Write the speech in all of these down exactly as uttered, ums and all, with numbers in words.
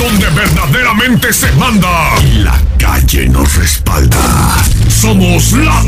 donde verdaderamente se manda y la calle nos respalda. Somos la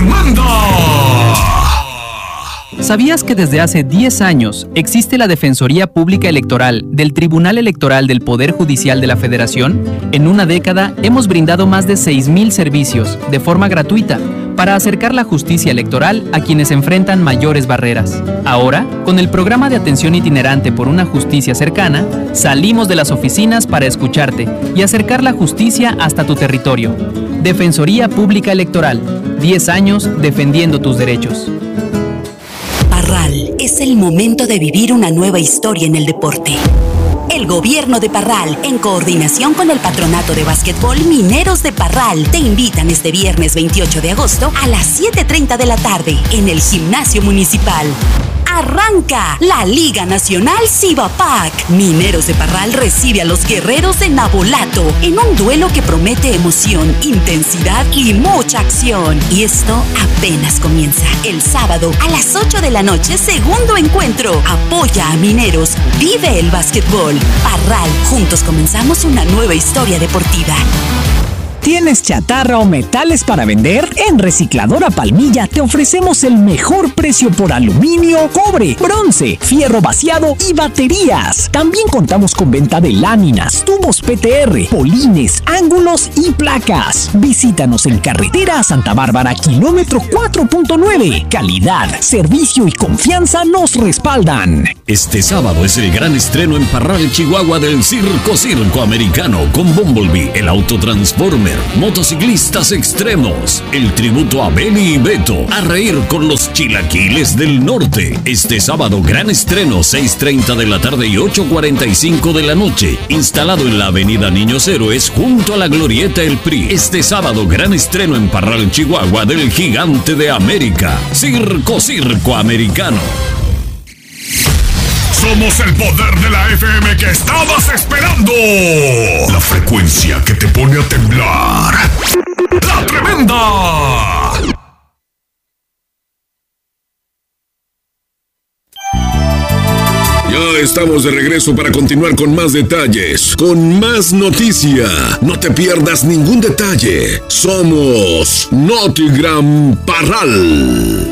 Tremenda. ¿Sabías que desde hace diez años existe la Defensoría Pública Electoral del Tribunal Electoral del Poder Judicial de la Federación? En una década hemos brindado más de seis mil servicios de forma gratuita para acercar la justicia electoral a quienes enfrentan mayores barreras. Ahora, con el programa de atención itinerante por una justicia cercana, salimos de las oficinas para escucharte y acercar la justicia hasta tu territorio. Defensoría Pública Electoral, diez años defendiendo tus derechos. Parral, es el momento de vivir una nueva historia en el deporte. El gobierno de Parral, en coordinación con el Patronato de Básquetbol Mineros de Parral, te invitan este viernes veintiocho de agosto a las siete treinta de la tarde en el Gimnasio Municipal. Arranca la Liga Nacional Cibapac. Mineros de Parral recibe a los guerreros de Nabolato en un duelo que promete emoción, intensidad y mucha acción. Y esto apenas comienza. El sábado a las ocho de la noche, segundo encuentro. Apoya a Mineros. Vive el básquetbol. Parral, juntos comenzamos una nueva historia deportiva. ¿Tienes chatarra o metales para vender? En Recicladora Palmilla te ofrecemos el mejor precio por aluminio, cobre, bronce, fierro vaciado y baterías. También contamos con venta de láminas, tubos P T R, polines, ángulos y placas. Visítanos en Carretera Santa Bárbara, kilómetro cuatro punto nueve. Calidad, servicio y confianza nos respaldan. Este sábado es el gran estreno en Parral, Chihuahua del Circo Circo Americano con Bumblebee, el autotransformer, motociclistas extremos, el tributo a Beli y Beto, a reír con los chilaquiles del norte. Este sábado gran estreno, seis treinta de la tarde y ocho cuarenta y cinco de la noche, instalado en la avenida Niños Héroes junto a la glorieta El P R I. Este sábado gran estreno en Parral, Chihuahua del Gigante de América, Circo Circo Americano. Somos el poder de la F M que estabas esperando. La frecuencia que te pone a temblar. ¡La Tremenda! Ya estamos de regreso para continuar con más detalles, con más noticia. No te pierdas ningún detalle. Somos Notigram Parral.